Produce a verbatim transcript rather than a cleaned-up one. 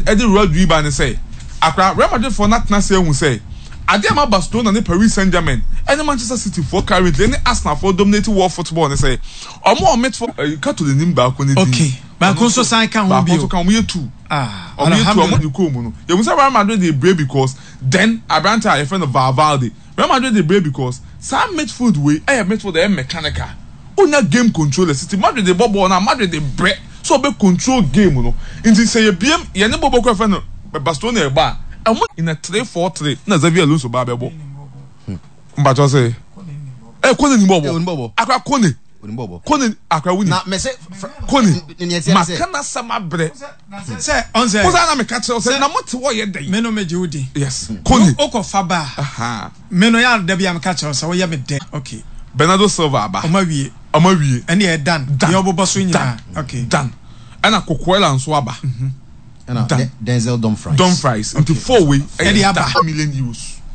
Eddie Rodri ban say akra Real Madrid for not na say hu say ade ama Barcelona ne Paris Saint-Germain and Manchester City for currently any Arsenal for dominating world football and say omo met for cut to the name back on okay ba kon so sign kan ho bi o kan we two ah o me two omo ni ko mu no you must say Real Madrid dey brave because then Abranta a friend of Valverde Real Madrid dey brave because some midfield way eh midfield dey mechanical una game controller City Madrid dey ball na Madrid dey break so be control game no nti say ye biem ye ne bobo ko friend Barcelona e ba in a three four three na Xavi Alonso ba bebo mbacho say eh kone ni bobo akwa kone kone akwa wuni na me say kone makana sama bre say on say oza na me catch say na mote wo ye dey me no meje udi yes kone okofa ba aha me no ya da bia me catch say wo ye me dey okay Bernardo Silva ba o ma wie o ma wie ene e dan ye obobo so nyina okay dan ana Kokwela nso aba and Denzel Dumfries Dumfries into four way million euros